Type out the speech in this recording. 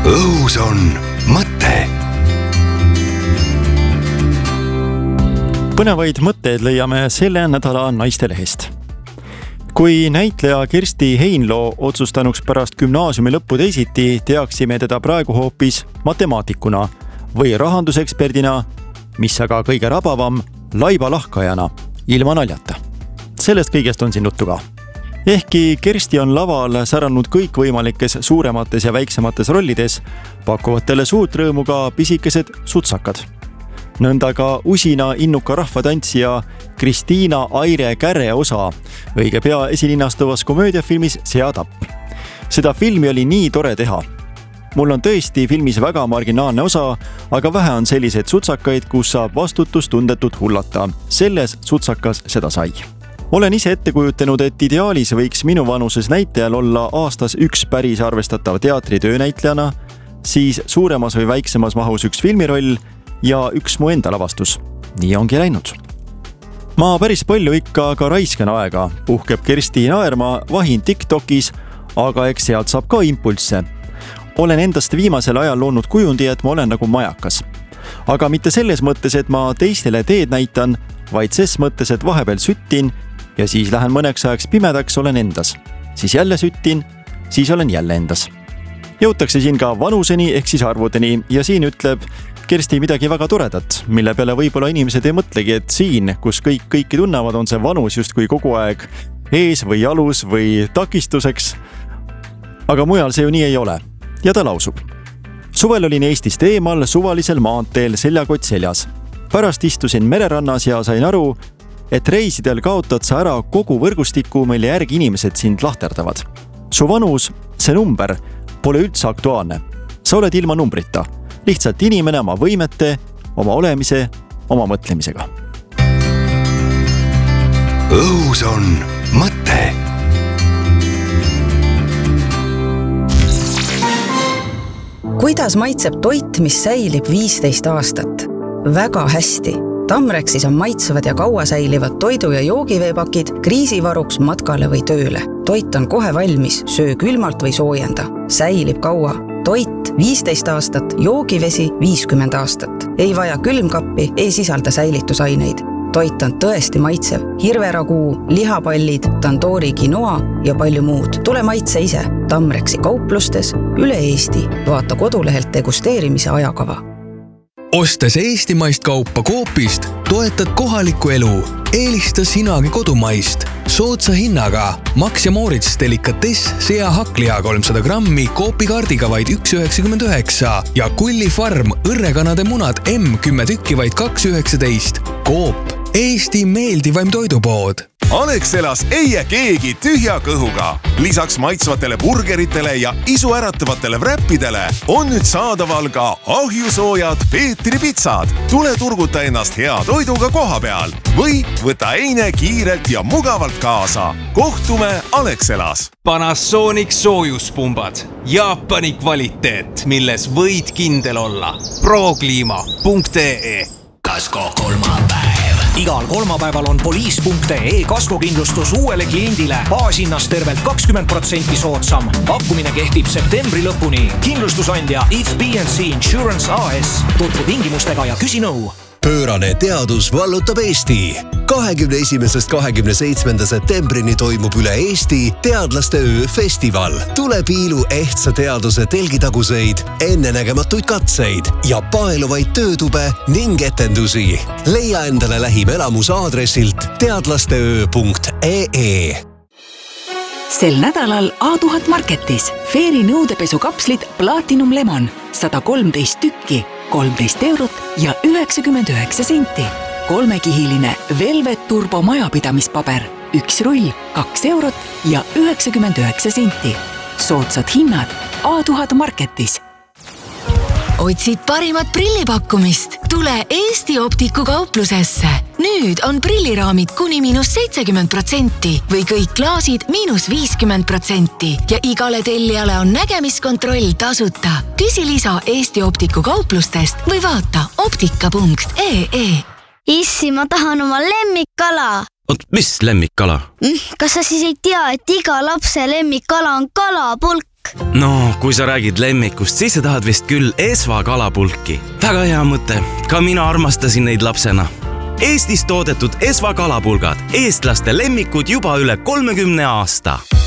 õhus on mõte. Põnevaid mõtteid leiame selle nädala Naistelehest. Kui näitleja Kersti Heinloo otsustanuks pärast gümnaasiumi lõppu teisiti, teaksime teda praegu hoopis matemaatikuna või rahanduseksperdina, mis aga kõige rabavam, laibalahkajana, ilma naljata. Sellest kõigest on siin juttu ka. Ehkki Kersti on laval säranud kõikvõimalikes suuremates ja väiksemates rollides, pakuvad talle suurt rõõmu ka pisikesed sutsakad. Nõnda ka usina innuka rahvatantsija Kristiina Aire-Käre osa õige pea esilinastuvas komöödiafilmis Seatapp. Seda filmi oli nii tore teha. Mul on tõesti filmis väga marginaalne osa, aga vähe on selliseid sutsakaid, kus saab vastutustundetut hullata. Selles sutsakas seda sai. Olen ise ette kujutanud, et ideaalis võiks minu vanuses näitlejal olla aastas üks päris arvestatav teatritöönäitlejana, siis suuremas või väiksemas mahus üks filmiroll ja üks mu enda lavastus. Nii ongi läinud. Ma päris palju ikka ka raiskan aega, puhkeb Kersti naerma, vahin TikTokis, aga eks sealt saab ka impulsse. Olen endast viimasel ajal loonud kujundi, et ma olen nagu majakas. Aga mitte selles mõttes, et ma teistele teed näitan, vaid ses mõttes, et vahepeal süttin ja siis lähen mõneks ajaks pimedaks, olen endas. Siis jälle süttin, siis olen jälle endas. Jõutakse siin ka vanuseni ehk siis arvudeni ja siin ütleb Kersti midagi väga toredat, mille peale võib-olla inimesed ei mõtlegi, et siin, kus kõiki tunnevad, on see vanus just kui kogu aeg ees või jalus või takistuseks. Aga mujal see ju nii ei ole. Ja ta lausub. Suvel olin Eestist eemal suvalisel maanteel seljakott seljas. Pärast istusin mererannas ja sain aru, et reisidel kaotad sa ära kogu võrgustiku, mille järgi inimesed sind lahterdavad. Su vanus, see number, pole üldse aktuaalne. Sa oled ilma numbrita. Lihtsalt inimene oma võimete, oma olemise, oma mõtlemisega. Õhus on mõte. Kuidas maitseb toit, mis säilib 15 aastat? Väga hästi. Tamreksis on maitsevad ja kaua säilivad toidu- ja joogiveepakid kriisivaruks matkale või tööle. Toit on kohe valmis, söö külmalt või soojenda. Säilib kaua. Toit 15 aastat, joogivesi 50 aastat. Ei vaja külmkappi, ei sisalda säilitusaineid. Toit on tõesti maitsev. Hirveraguu, lihapallid, tandoori quinoa ja palju muud. Tule maitse ise. Tamreksi kauplustes üle Eesti. Vaata kodulehelt degusteerimise ajakava. Ostes eestimaist kaupa Coopist, toetad kohalikku elu. Eelista sinagi kodumaist. Soodsa hinnaga Max ja Moritz delikatess sea hakkliha 300 grammi Coopi kaardiga vaid 1,99 ja Kulli Farm õrrekanade munad M10 tükki vaid 2,19. Coop, Eesti meeldivaim toidupood. Alexelas ei jää keegi tühja kõhuga. Lisaks maitsvatele burgeritele ja isu äratavatele wrappidele on nüüd saadaval ka ahjusoojad Peetri pitsad. Tule turguta ennast hea toiduga koha peal või võta eine kiirelt ja mugavalt kaasa. Kohtume Alexelas. Panasonic soojuspumbad. Jaapani kvaliteet, milles võid kindel olla. Prokliima.ee. Kasko kolmapäev. Igal kolmapäeval on Police.ee kaskokindlustus uuele kliendile baashinnast tervelt 20% soodsam. Pakkumine kehtib septembri lõpuni. Kindlustusandja If B&C Insurance AS. Tutvu tingimustega ja küsi nõu. Pöörane teadus vallutab Eesti. 21.–27. septembrini toimub üle Eesti teadlaste öö festival. Tule piilu ehtsa teaduse telgitaguseid, ennenägematuid katseid ja paeluvaid töötube ning etendusi. Leia endale lähim elamus aadressilt teadlasteöö.ee. Sel nädalal A1000 Marketis Fairy nõudepesukapslid Platinum Lemon 113 tükki, 13 eurot ja 99 senti. 3-kihiline Velvet Turbo majapidamispaber, 1 rull, 2 eurot ja 99 senti. Soodsad hinnad A1000 Marketis. Otsid parimat prillipakkumist? Tule Eesti Optiku kauplusesse. Nüüd on prilliraamid kuni -70% või kõik klaasid -50% ja igale tellijale on nägemiskontroll tasuta. Küsi lisa Eesti Optiku kauplustest või vaata optika.ee. Issi, ma tahan oma lemmikkala. Oot, mis lemmikkala? Kas sa siis ei tea, et iga lapse lemmikkala on kalapulk? No, kui sa räägid lemmikust, siis sa tahad vist küll Esva kalapulki. Väga hea mõte. Ka mina armastasin neid lapsena. Eestis toodetud Esva kalapulgad. Eestlaste lemmikud juba üle 30 aasta.